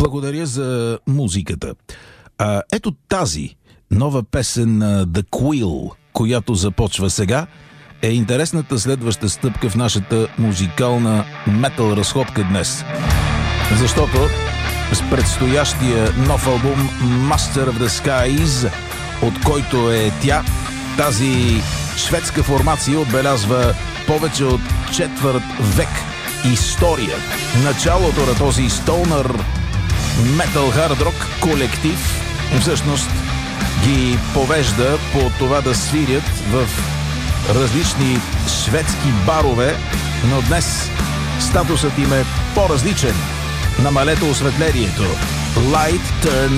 Благодаря за музиката. Ето тази нова песен на The Quill, която започва сега, е интересната следваща стъпка в нашата музикална метал разходка днес. Защото с предстоящия нов албум Master of the Skies, от който е тя, тази шведска формация отбелязва повече от четвърт век история. Началото на този стоунър метал хард рок колектив всъщност ги повежда по това да свирят в различни шведски барове, но днес статусът им е по-различен. Намалете осветлението. Light turn